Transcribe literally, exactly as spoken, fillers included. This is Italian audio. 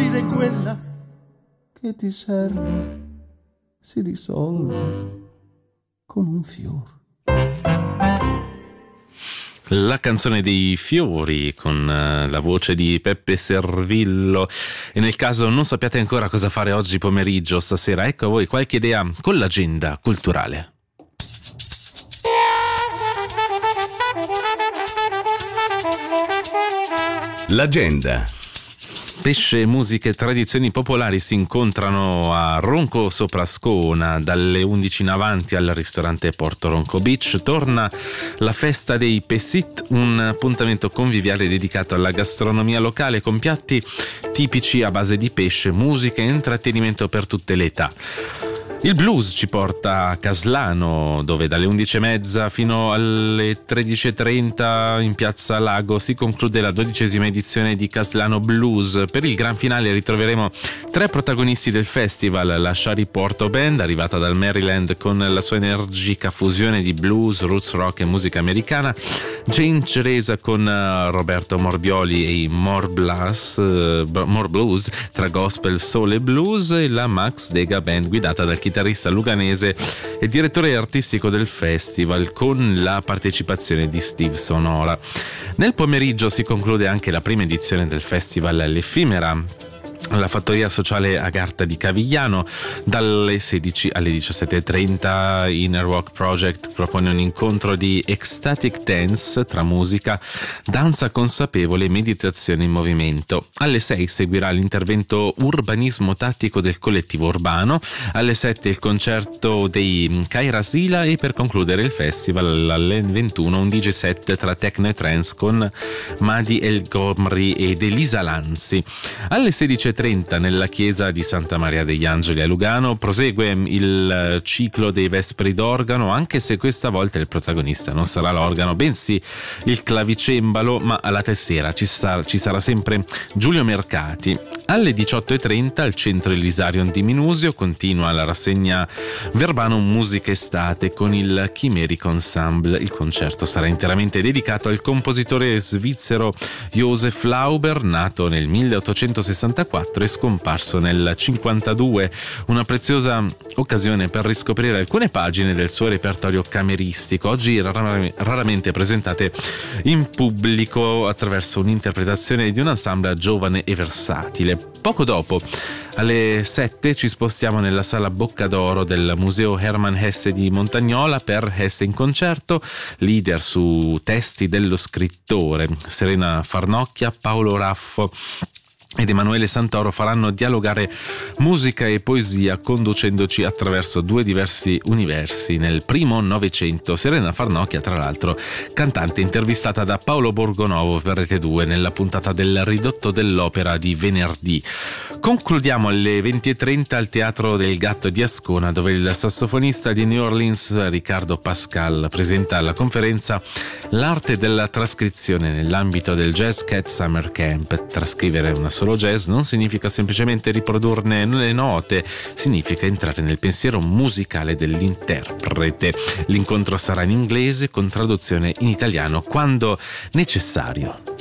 sfida è quella che ti serve, si risolve con un fiore. La canzone dei fiori con la voce di Peppe Servillo. E nel caso non sappiate ancora cosa fare oggi pomeriggio, stasera, ecco a voi qualche idea con l'agenda culturale. L'agenda. Pesce, musiche e tradizioni popolari si incontrano a Ronco sopra Scona. Dalle undici in avanti al ristorante Porto Ronco Beach torna la festa dei Pessit, un appuntamento conviviale dedicato alla gastronomia locale con piatti tipici a base di pesce, musica e intrattenimento per tutte le età. Il blues ci porta a Caslano, dove dalle undici e mezza fino alle tredici e trenta in Piazza Lago si conclude la dodicesima edizione di Caslano Blues. Per il gran finale ritroveremo tre protagonisti del festival: la Shari Porto Band, arrivata dal Maryland con la sua energica fusione di blues, roots rock e musica americana, Jane Ceresa con Roberto Morbioli e i More Blues, uh, More Blues tra gospel, soul e blues, e la Max Dega Band guidata dal chitarrista luganese e direttore artistico del festival, con la partecipazione di Steve Sonora. Nel pomeriggio si conclude anche la prima edizione del festival L'Effimera alla Fattoria Sociale Agarta di Cavigliano. Dalle sedici alle diciassette e trenta Inner Rock Project propone un incontro di ecstatic dance tra musica, danza consapevole e meditazione in movimento. Alle sei seguirà l'intervento Urbanismo Tattico del collettivo urbano, alle sette il concerto dei Kairasila e per concludere il festival alle ventuno un D J set tra techno e trance con Madi El Gomri ed Elisa Lanzi. Alle sedici e trenta nella chiesa di Santa Maria degli Angeli a Lugano prosegue il ciclo dei Vespri d'organo, anche se questa volta il protagonista non sarà l'organo bensì il clavicembalo, ma alla tastiera ci, sta, ci sarà sempre Giulio Mercati. Alle diciotto e trenta al Centro Elisarion di Minusio continua la rassegna Verbano Musica Estate con il Chimerico Ensemble. Il concerto sarà interamente dedicato al compositore svizzero Josef Lauber, nato nel milleottocentosessantaquattro e scomparso nel cinquantadue. Una preziosa occasione per riscoprire alcune pagine del suo repertorio cameristico, oggi rar- raramente presentate in pubblico attraverso un'interpretazione di un ensemble giovane e versatile. Poco dopo, alle sette, ci spostiamo nella sala Boccadoro del Museo Hermann Hesse di Montagnola per Hesse in concerto. Leader su testi dello scrittore Serena Farnocchia, Paolo Raffo ed Emanuele Santoro faranno dialogare musica e poesia conducendoci attraverso due diversi universi nel primo Novecento. Serena Farnocchia, tra l'altro, cantante intervistata da Paolo Borgonovo per Rete due nella puntata del Ridotto dell'Opera di venerdì. Concludiamo alle venti e trenta al Teatro del Gatto di Ascona, dove il sassofonista di New Orleans Riccardo Pascal presenta la conferenza L'arte della trascrizione nell'ambito del Jazz Cat Summer Camp. Trascrivere una solo jazz non significa semplicemente riprodurne le note, significa entrare nel pensiero musicale dell'interprete. L'incontro sarà in inglese con traduzione in italiano quando necessario.